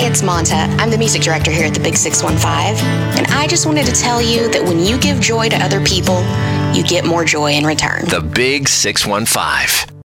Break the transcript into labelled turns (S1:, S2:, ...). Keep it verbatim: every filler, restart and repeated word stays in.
S1: it's Monta. I'm the music director here at the Big six one five, and I just wanted to tell you that when you give joy to other people, you get more joy in return.
S2: The Big six one five.